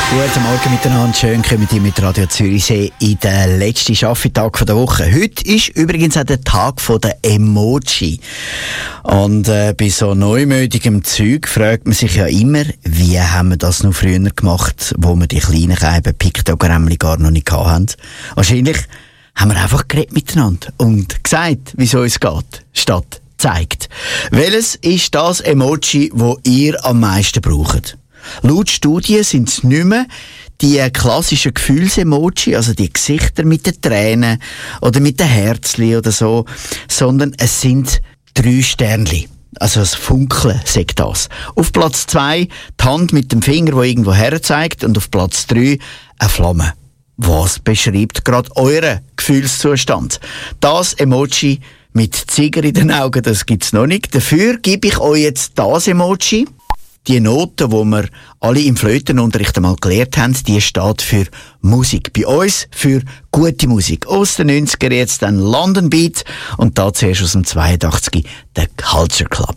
Guten Morgen miteinander, schön kommen Sie mit Radio Zürichsee in den letzten Schaffetag der Woche. Heute ist übrigens auch der Tag der Emoji. Und bei so neumütigem Zeug fragt man sich ja immer, wie haben wir das noch früher gemacht, wo wir die kleinen Scheiben Piktogrammli gar noch nicht hatten. Wahrscheinlich haben wir einfach geredet miteinander und gesagt, wie es uns geht, statt zeigt. Welches ist das Emoji, das ihr am meisten braucht? Laut Studien sind es nicht mehr die klassischen Gefühlsemoji, also die Gesichter mit den Tränen oder mit den Herzli oder so, sondern es sind 3 Sternli. Also das Funkeln sagt das. Auf Platz 2 die Hand mit dem Finger, der irgendwo her zeigt, und auf Platz 3 eine Flamme. Was beschreibt gerade euren Gefühlszustand? Das Emoji mit Ziger in den Augen, das gibt's noch nicht. Dafür gebe ich euch jetzt das Emoji. Die Note, die wir alle im Flötenunterricht einmal gelernt haben, die steht für Musik. Bei uns für gute Musik. Aus den 90er jetzt dann London Beat und da zuerst aus dem 82 der Culture Club.